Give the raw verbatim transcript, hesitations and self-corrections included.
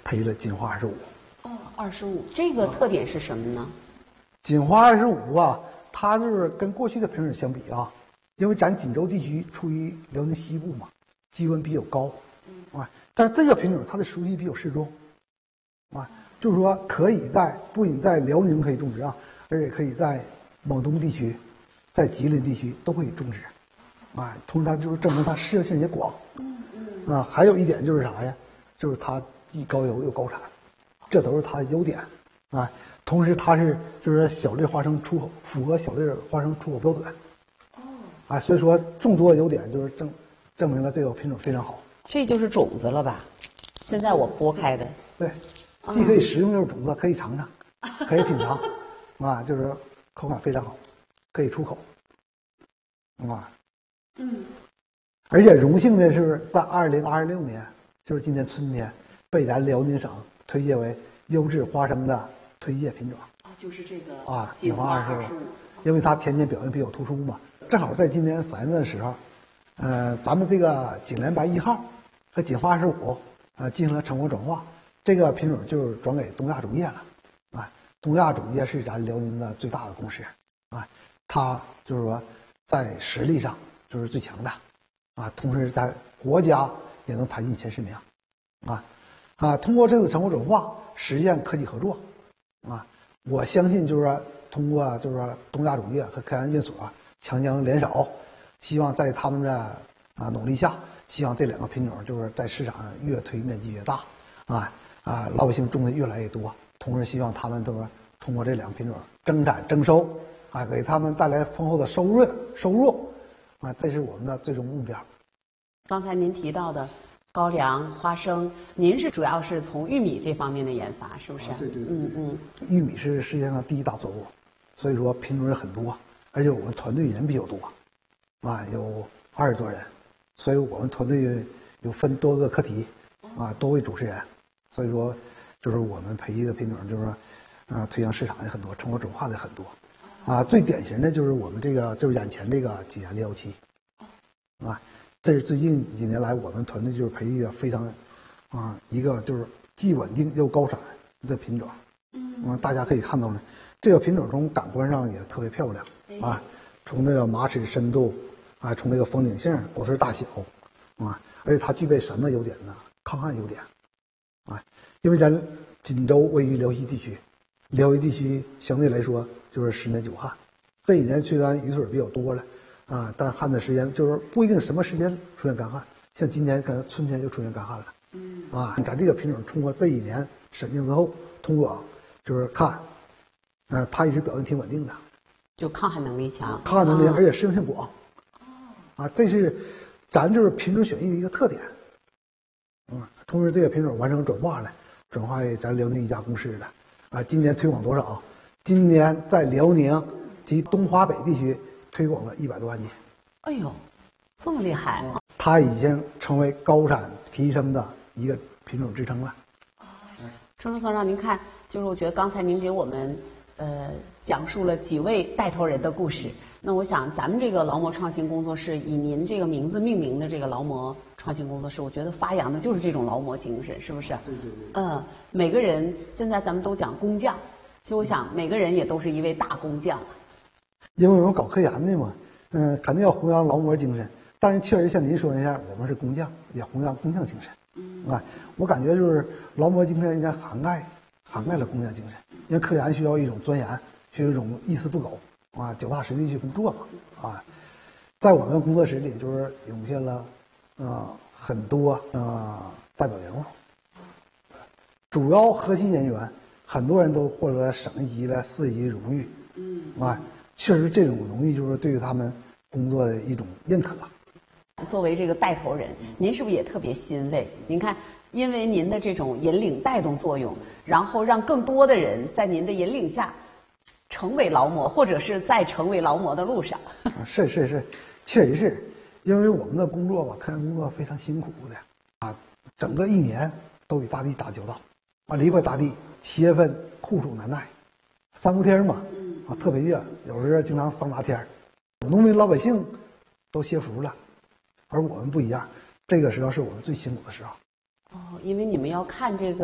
培育了锦花二十五。 哦，二十五，这个特点是什么呢？ 锦花二十五啊，它就是跟过去的品种相比啊，因为咱锦州地区处于辽宁西部嘛，气温比较高，啊，但是这个品种它的熟悉比较适中，啊，就是说可以在不仅在辽宁可以种植啊，而且可以在蒙东地区，在吉林地区都可以种植，啊，同时它就是证明它适应性也广，啊，还有一点就是啥呀？就是它既高油又高产，这都是它的优点，啊，同时它是就是小粒花生出口符合小粒花生出口标准，哦，啊，所以说众多优点就是证证明了这个品种非常好。 这就是种子了吧？现在我剥开的， 对，既可以食用又是种子，可以尝尝，可以品尝，啊，就是口感非常好，可以出口，啊，嗯，而且荣幸的是在二零二六年，就是今年春天，被咱辽宁省推荐为优质花生的推荐品种。 啊，就是这个啊， 锦花二十五， 二十五， 因为它天天表现比较突出嘛，正好在今年三月的时候，呃，咱们这个锦联白一号和锦花二十五啊进行了成功转化，这个品种就是转给东亚种业了，啊，东亚种业是咱辽宁的最大的公司，啊，它就是说在实力上就是最强的，啊，同时在国家也能排进前十名，啊，啊，通过这次成功转化实现科技合作，啊，我相信就是说通过就是说东亚种业和科研院所强强联手，希望在他们的啊努力下，希望这两个品种就是在市场上越推面积越大，啊啊老百姓种的越来越多，同时希望他们都是通过这两个品种增产增收，啊给他们带来丰厚的收入收入，啊这是我们的最终目标。 刚才您提到的高粱、花生，您是主要是从玉米这方面的研发，是不是？ 啊、对对对， 嗯嗯。 玉米是世界上第一大作物，所以说品种也很多，而且我们团队人比较多，啊，有二十多人，所以我们团队有分多个课题，啊，多位主持人，所以说就是我们培育的品种就是说，啊，推向市场也很多，成果转化的很多，啊，最典型的就是我们这个就是眼前这个锦研六幺七，啊。这是最近几年来我们团队就是培育的非常，啊，一个就是既稳定又高产的品种，嗯，大家可以看到呢，这个品种从感官上也特别漂亮，啊，从这个马齿深度，啊，从这个封顶性、果穗大小，啊，而且它具备什么优点呢？抗旱优点，啊，因为咱锦州位于辽西地区，辽西地区相对来说就是十年九旱，这几年虽然雨水比较多了。啊，但旱的时间就是不一定什么时间出现干旱，像今年可能春天就出现干旱了。嗯，啊，咱这个品种通过这一年审定之后，通过就是看，呃，它一直表现挺稳定的， 就抗旱能力强， 抗旱能力，而且适应性广。哦，啊，这是咱就是品种选育的一个特点。嗯，同时这个品种完成转化了，转化为咱辽宁一家公司了。啊，今年推广多少？今年在辽宁及东华北地区。推广了一百多万斤， 哎呦，这么厉害！ 它已经成为高产提升的一个品种支撑了。 周周所长，您看，就是我觉得刚才您给我们呃讲述了几位带头人的故事。那我想，咱们这个劳模创新工作室以您这个名字命名的这个劳模创新工作室，我觉得发扬的就是这种劳模精神，是不是？ 对对对。 嗯，每个人现在咱们都讲工匠，其实我想每个人也都是一位大工匠。 因为我们搞科研的嘛，嗯、呃，肯定要弘扬劳模精神。但是确实像您说的一样，我们是工匠，也弘扬工匠精神。嗯，啊，我感觉就是劳模精神应该涵盖涵盖了工匠精神，因为科研需要一种钻研，需要一种一丝不苟啊，脚踏实地去工作嘛。啊，在我们工作室里就是涌现了啊、呃、很多啊、呃、代表人物，主要核心人员，很多人都获得了省一级的、市一级荣誉。嗯，啊。确实，这种荣誉就是对于他们工作的一种认可。 作为这个带头人，您是不是也特别欣慰？您看，因为您的这种引领带动作用，然后让更多的人在您的引领下成为劳模，或者是在成为劳模的路上。 是是是，确实是，因为我们的工作吧，科研工作非常辛苦的啊，整个一年都与大地打交道啊，离开大地，七月份酷暑难耐，三伏天嘛。啊，特别热，有时候经常桑拿天儿，农民老百姓都歇伏了，而我们不一样，这个时候是我们最辛苦的时候。 哦，因为你们要看这个。